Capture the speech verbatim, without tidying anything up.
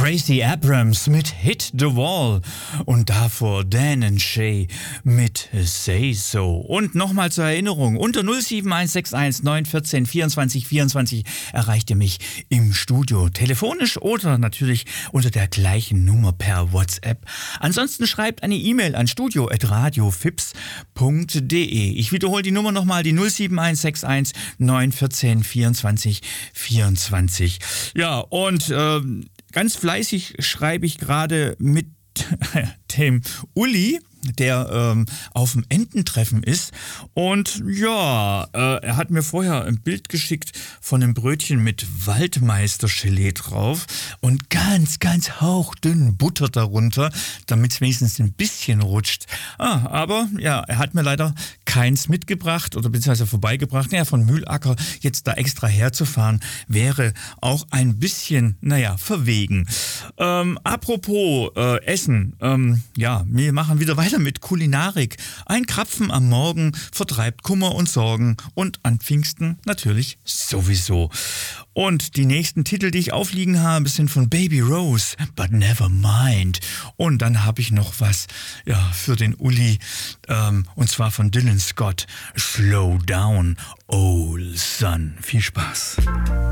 Gracie Abrams mit Hit the Wall und davor Dan and Shay mit Say So. Und nochmal zur Erinnerung, unter null sieben eins sechs eins neun eins vier vierundzwanzig vierundzwanzig erreicht ihr mich im Studio telefonisch oder natürlich unter der gleichen Nummer per WhatsApp. Ansonsten schreibt eine E-Mail an studio at radiofips punkt de. Ich wiederhole die Nummer nochmal, die null sieben eins sechs eins neun eins vier vierundzwanzig vierundzwanzig. Ja, und ähm, ganz fleißig schreibe ich gerade mit dem Uli, der ähm, auf dem Ententreffen ist. Und ja, äh, er hat mir vorher ein Bild geschickt von einem Brötchen mit Waldmeister-Gelee drauf und ganz, ganz hauchdünn Butter darunter, damit es wenigstens ein bisschen rutscht. Ah, aber ja, er hat mir leider keins mitgebracht oder beziehungsweise vorbeigebracht. Naja, von Mühlacker jetzt da extra herzufahren, wäre auch ein bisschen, naja, verwegen. Ähm, apropos äh, Essen, ähm, ja, wir machen wieder weiter mit Kulinarik. Ein Krapfen am Morgen vertreibt Kummer und Sorgen und an Pfingsten natürlich sowieso. Und die nächsten Titel, die ich aufliegen habe, sind von Baby Rose, But Never Mind. Und dann habe ich noch was ja, für den Uli, ähm, und zwar von Dylan Scott, Slow Down, Old Sun. Viel Spaß.